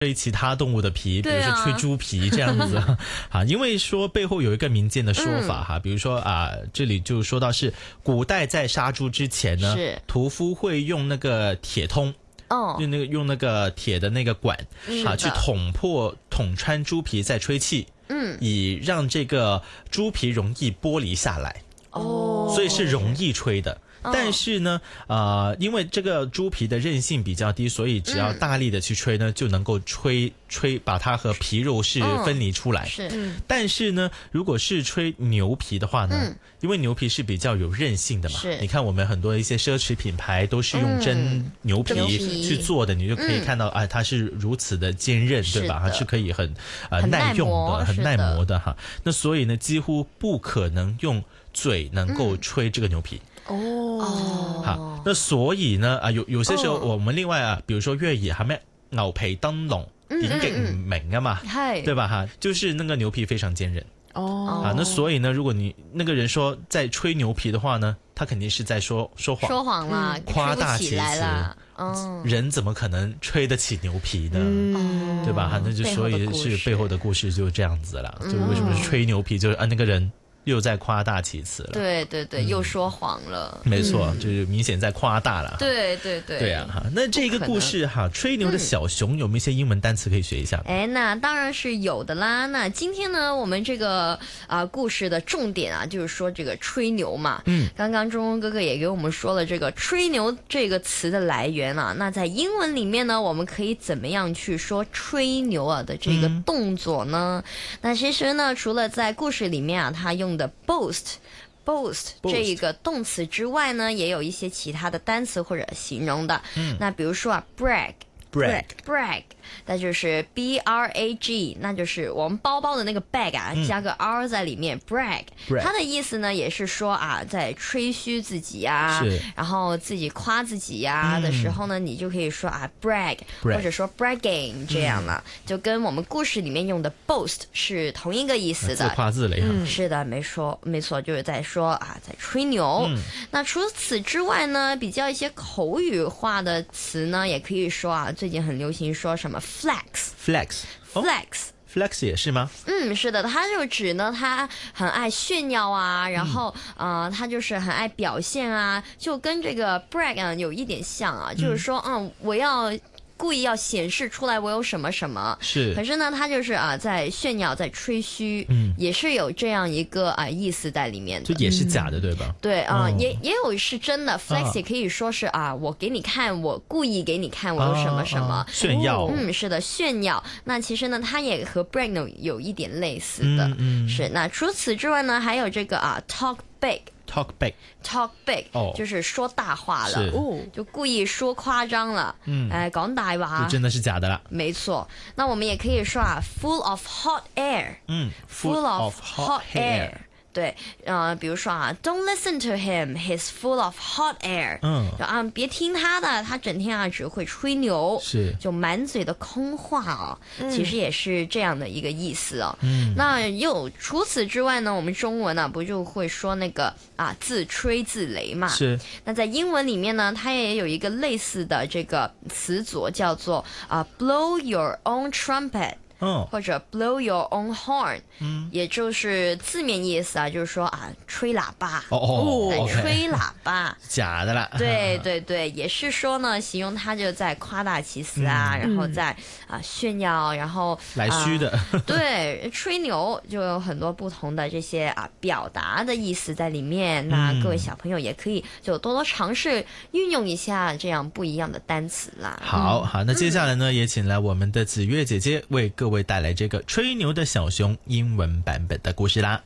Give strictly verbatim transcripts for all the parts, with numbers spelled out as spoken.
吹其他动物的皮，比如说吹猪皮这样子啊，因为说背后有一个民间的说法哈，嗯、比如说啊，这里就说到是古代在杀猪之前呢，屠夫会用那个铁通。哦，用那个用那个铁的那个管啊，去捅破捅穿猪皮，再吹气，嗯，以让这个猪皮容易剥离下来。哦，所以是容易吹的。但是呢，呃，因为这个猪皮的韧性比较低，所以只要大力的去吹呢，嗯、就能够吹吹把它和皮肉是分离出来。是、嗯，但是呢，如果是吹牛皮的话呢，嗯、因为牛皮是比较有韧性的嘛，你看我们很多一些奢侈品牌都是用真牛皮去做的，嗯、你就可以看到啊、嗯，它是如此的坚韧，对吧？它是可以很呃耐用的，很耐磨的哈。那所以呢，几乎不可能用嘴能够吹这个牛皮。哦，好，那所以呢啊，有有些時候我們另外啊，比如說粵語係咩牛皮燈籠，點擊唔明啊嘛，係、嗯嗯、對吧哈？就是那個牛皮非常堅韌哦啊，那所以呢，如果你那個人說在吹牛皮的話呢，他肯定是在說說謊， 說謊啦， 誇大其詞。哦，人怎麼可能吹得起牛皮呢？嗯、對吧哈？那就所以是背後的故事就這樣子了，就為什麼是吹牛皮，就是啊那個人。又在誇大其詞了， 對對對、嗯，又說謊了， 沒錯、嗯，就是明顯在誇大了。 對對對， 對啊哈。那這個故事哈，吹牛的小熊有沒有一些英文單詞可以學一下？ 哎、嗯，那當然是有的啦。那今天呢，我們這個啊、呃、故事的重點啊，就是說這個吹牛嘛。嗯，剛剛中哥哥也給我們說了這個吹牛這個詞的來源啊。那在英文裡面呢，我們可以怎麼樣去說吹牛啊的這個動作呢？嗯、那其實呢，除了在故事裡面啊，它用的 boast boast 這一個動詞之外呢，也有一些其他的單詞或者形容的。嗯，那比如說啊 brag brag brag 那就是 B R A G， 那就是我們包包的那個 bag 啊，嗯、加個 R 在裡面 brag， 它的意思呢也是說啊，在吹噓自己啊，然後自己誇自己呀、啊、的時候呢、嗯，你就可以說啊 brag，, brag 或者說 bragging 這樣了、嗯，就跟我們故事裡面用的 boast 是同一個意思的。 自誇自擂、嗯、 是的，沒錯沒錯，就是在說啊，在吹牛、嗯。那除此之外呢，比較一些口語化的詞呢，也可以說啊，最近很流行說什麼 flex flex flex、哦、 flex 也是嗎？ 嗯，是的，它就指呢，他很愛炫耀啊，然後、嗯、呃，他就是很愛表現啊，就跟這個 brag 啊有一點像啊，嗯、就是說，嗯，我要故意要顯示出來我有什麼什麼，是，可是呢，他就是啊，在炫耀，在吹噓，嗯，也是有這樣一個啊意思在裡面的， 就也是假的，嗯、對吧？ 對啊、呃哦，也也有是真的 ，flex 也可以說是啊，我給你看，我故意給你看我有什麼什麼， 啊啊、炫耀， 嗯，是的，炫耀。那其實呢，它也和 brag 有一點類似的， 嗯，嗯是。那除此之外呢，還有這個啊 talk big。Talk big, talk big，、oh, 就是說大話了，哦，就故意說誇張了，嗯，呃，講大話， 就真的是假的了。 沒錯，那我們也可以說啊 ，full of hot air， 嗯 ，full of hot air。對，呃，比如說啊 ，Don't listen to him, he's full of hot air。嗯，就啊，別聽他的，他整天啊只會吹牛，是，就滿嘴的空話啊、哦。其實也是這樣的一個意思哦。嗯，那又除此之外呢，我們中文呢、啊、不就會說那個啊自吹自擂嘛？是。那在英文裡面呢，它也有一個類似的這個詞組，叫做啊 blow your own trumpet。哦、或者 blow your own horn，嗯，也就是字面意思啊，就是說啊，吹喇叭， 哦哦， 吹喇叭， 假的啦， 對對對，也是說呢，形容他就在誇大其詞啊，嗯、然後在啊炫耀，然後來虛的， 啊、對，吹牛就有很多不同的這些啊表達的意思在裡面，那各位小朋友也可以就多多嘗試運用一下這樣不一樣的單詞啦。 好好，那接下來呢，嗯、也請來我們的子月姐姐為各位為帶來這個吹牛的小熊英文版本的故事啦。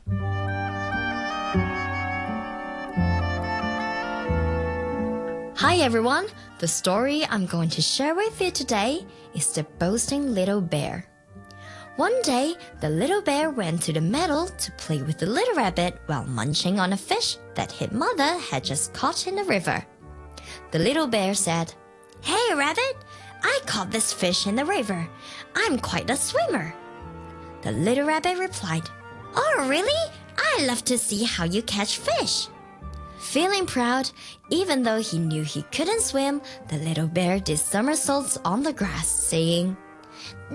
Hi everyone, the story I'm going to share with you today is The Boasting Little Bear. One day, the little bear went to the meadow to play with the little rabbit while munching on a fish that his mother had just caught in the river. The little bear said, "Hey rabbit, I caught this fish in the river. I'm quite a swimmer." The little rabbit replied, "Oh, really? I love to see how you catch fish." Feeling proud, even though he knew he couldn't swim, the little bear did somersaults on the grass, saying,